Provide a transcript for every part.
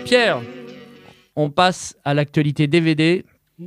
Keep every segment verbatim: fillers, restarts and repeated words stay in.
Pierre, on passe à l'actualité D V D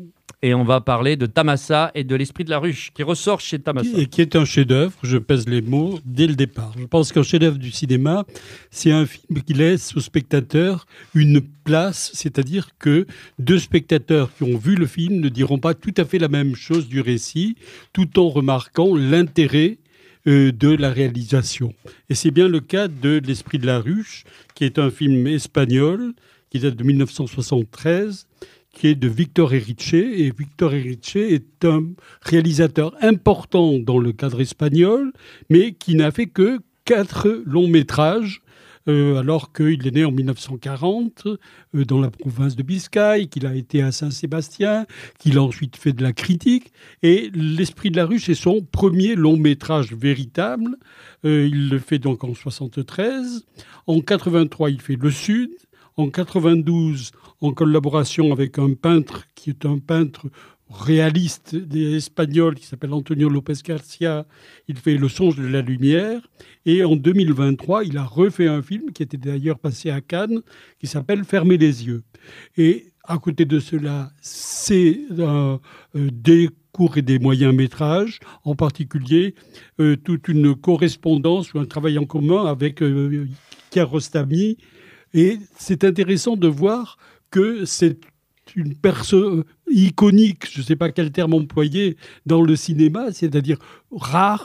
et on va parler de Tamassa et de l'Esprit de la Ruche qui ressort chez Tamassa. Et qui est un chef-d'œuvre, je pèse les mots, dès le départ. Je pense qu'un chef-d'œuvre du cinéma, c'est un film qui laisse au spectateur une place, c'est-à-dire que deux spectateurs qui ont vu le film ne diront pas tout à fait la même chose du récit, tout en remarquant l'intérêt euh, de la réalisation. Et c'est bien le cas de L'Esprit de la Ruche, qui est un film espagnol, qui date de mille neuf cent soixante-treize, qui est de Victor Erice. Et Victor Erice est un réalisateur important dans le cadre espagnol, mais qui n'a fait que quatre longs métrages, euh, alors qu'il est né en mille neuf cent quarante euh, dans la province de Biscaye, qu'il a été à Saint-Sébastien, qu'il a ensuite fait de la critique. Et L'Esprit de la Ruche est son premier long métrage véritable. Euh, il le fait donc en soixante-treize. En quatre-vingt-trois, il fait Le Sud. En quatre-vingt-douze, en collaboration avec un peintre qui est un peintre réaliste espagnol qui s'appelle Antonio López Garcia, il fait Le Songe de la Lumière. Et en deux mille vingt-trois, il a refait un film qui était d'ailleurs passé à Cannes, qui s'appelle Fermez les yeux. Et à côté de cela, c'est euh, des courts et des moyens métrages, en particulier euh, toute une correspondance ou un travail en commun avec euh, Kiarostami. Et c'est intéressant de voir que c'est une personne iconique, je ne sais pas quel terme employer, dans le cinéma, c'est-à-dire rare,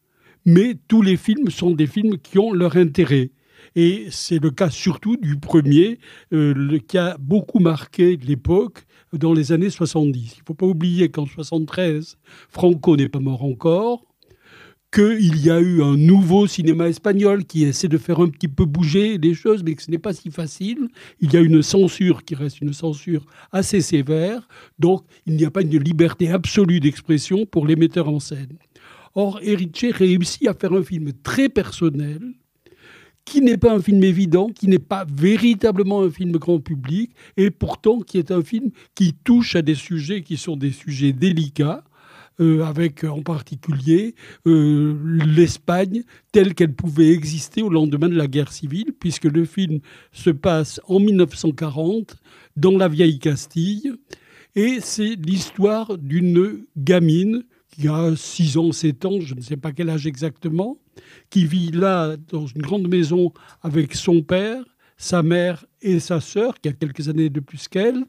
mais tous les films sont des films qui ont leur intérêt. Et c'est le cas surtout du premier, euh, le, qui a beaucoup marqué l'époque dans les années soixante-dix. Il ne faut pas oublier qu'en soixante-treize, Franco n'est pas mort encore, qu'il y a eu un nouveau cinéma espagnol qui essaie de faire un petit peu bouger les choses, mais que ce n'est pas si facile. Il y a une censure qui reste une censure assez sévère, donc il n'y a pas une liberté absolue d'expression pour les metteurs en scène. Or, Erice réussit à faire un film très personnel, qui n'est pas un film évident, qui n'est pas véritablement un film grand public, et pourtant qui est un film qui touche à des sujets qui sont des sujets délicats, Euh, avec en particulier euh, l'Espagne telle qu'elle pouvait exister au lendemain de la guerre civile, puisque le film se passe en mille neuf cent quarante dans la vieille Castille, et c'est l'histoire d'une gamine qui a six ans, sept ans, je ne sais pas quel âge exactement, qui vit là dans une grande maison avec son père, sa mère et sa sœur, qui a quelques années de plus qu'elle.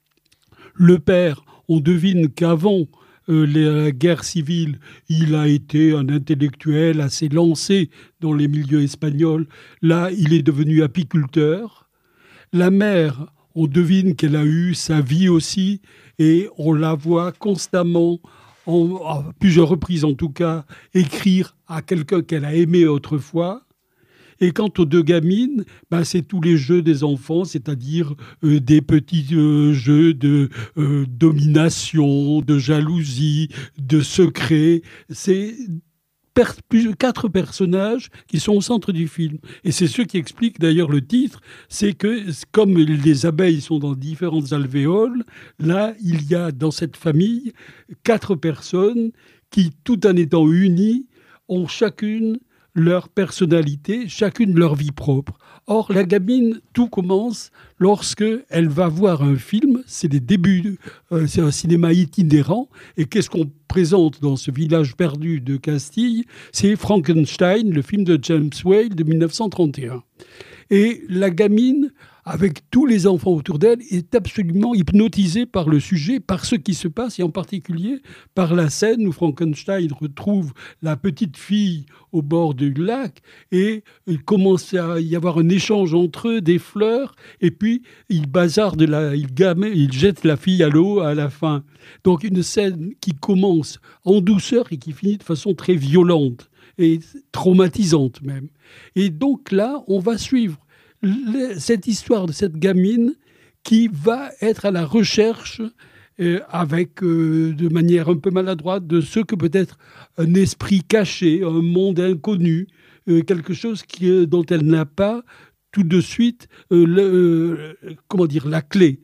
Le père, on devine qu'avant Euh, la guerre civile, il a été un intellectuel assez lancé dans les milieux espagnols. Là, il est devenu apiculteur. La mère, on devine qu'elle a eu sa vie aussi, et on la voit constamment, en, à plusieurs reprises en tout cas, écrire à quelqu'un qu'elle a aimé autrefois. Et quant aux deux gamines, ben c'est tous les jeux des enfants, c'est-à-dire euh, des petits euh, jeux de euh, domination, de jalousie, de secret. C'est per- plus, quatre personnages qui sont au centre du film. Et c'est ce qui explique d'ailleurs le titre, c'est que comme les abeilles sont dans différentes alvéoles, là, il y a dans cette famille quatre personnes qui, tout en étant unies, ont chacune leur personnalité, chacune leur vie propre. Or, la gamine, tout commence lorsque elle va voir un film. C'est les débuts, euh, c'est un cinéma itinérant. Et qu'est-ce qu'on présente dans ce village perdu de Castille? C'est Frankenstein, le film de James Whale de mille neuf cent trente et un. Et la gamine, avec tous les enfants autour d'elle, est absolument hypnotisée par le sujet, par ce qui se passe, et en particulier par la scène où Frankenstein retrouve la petite fille au bord du lac, et il commence à y avoir un échange entre eux, des fleurs, et puis il bazarde, la, il, gamme, il jette la fille à l'eau à la fin. Donc une scène qui commence en douceur et qui finit de façon très violente, et traumatisante même. Et donc là, on va suivre cette histoire de cette gamine qui va être à la recherche, euh, avec, euh, de manière un peu maladroite, de ce que peut être un esprit caché, un monde inconnu, euh, quelque chose qui, euh, dont elle n'a pas tout de suite euh, le, euh, comment dire, la clé.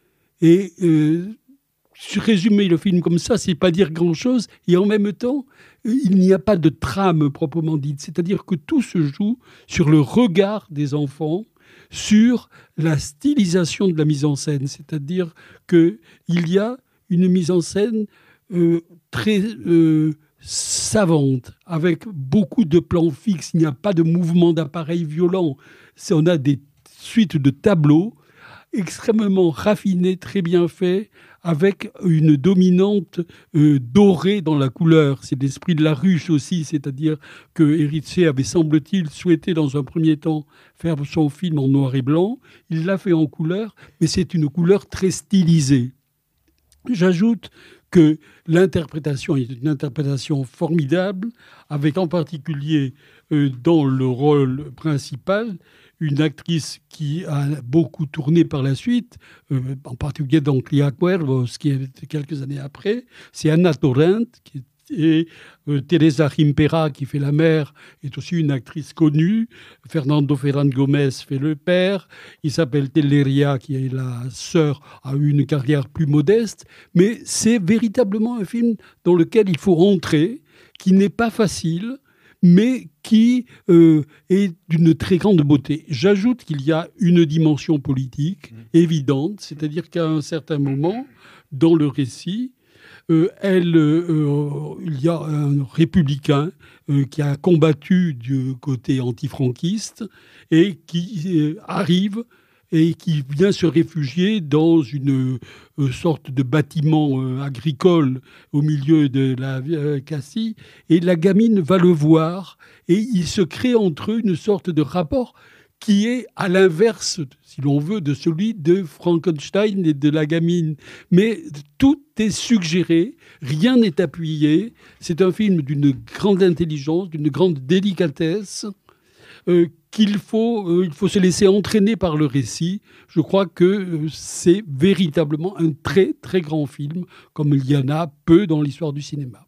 Et euh, résumer le film comme ça, c'est pas dire grand-chose. Et en même temps, il n'y a pas de trame proprement dite. C'est-à-dire que tout se joue sur le regard des enfants, sur la stylisation de la mise en scène. C'est-à-dire qu'il y a une mise en scène euh, très euh, savante, avec beaucoup de plans fixes. Il n'y a pas de mouvement d'appareil violent. C'est, on a des suites de tableaux extrêmement raffinés, très bien faits, avec une dominante euh, dorée dans la couleur. C'est l'esprit de la ruche aussi, c'est-à-dire que Eritze avait, semble-t-il, souhaité dans un premier temps faire son film en noir et blanc. Il l'a fait en couleur, mais c'est une couleur très stylisée. J'ajoute que l'interprétation est une interprétation formidable, avec en particulier euh, dans le rôle principal une actrice qui a beaucoup tourné par la suite, euh, en particulier dans Clia Cuervos, qui est quelques années après. C'est Anna Torrent, qui est, et euh, Teresa Gimpera, qui fait la mère, est aussi une actrice connue. Fernando Ferran Gomez fait le père. Isabel Telleria, qui est la sœur, a eu une carrière plus modeste. Mais c'est véritablement un film dans lequel il faut entrer, qui n'est pas facile, mais qui euh, est d'une très grande beauté. J'ajoute qu'il y a une dimension politique évidente, c'est-à-dire qu'à un certain moment, dans le récit, euh, elle, euh, il y a un républicain euh, qui a combattu du côté antifranquiste et qui euh, arrive et qui vient se réfugier dans une euh, sorte de bâtiment euh, agricole au milieu de la euh, Cassie. Et la gamine va le voir et il se crée entre eux une sorte de rapport qui est à l'inverse, si l'on veut, de celui de Frankenstein et de la gamine. Mais tout est suggéré, rien n'est appuyé. C'est un film d'une grande intelligence, d'une grande délicatesse, euh, qu'il faut, euh, il faut se laisser entraîner par le récit. Je crois que euh, c'est véritablement un très, très grand film, comme il y en a peu dans l'histoire du cinéma.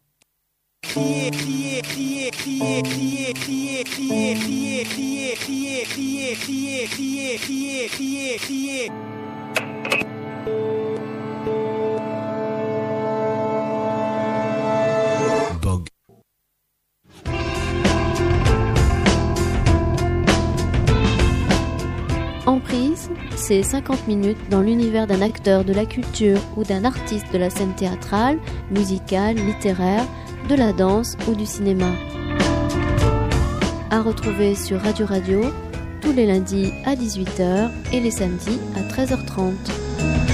Crier, crier, crier, crier, crier, crier, crier, crier, crier, crier, crier, crier, crier, crier, crier, crier. Bog. Emprise, c'est cinquante minutes dans l'univers d'un acteur de la culture ou d'un artiste de la scène théâtrale, musicale, littéraire, de la danse ou du cinéma. À retrouver sur Radio Radio tous les lundis à dix-huit heures et les samedis à treize heures trente.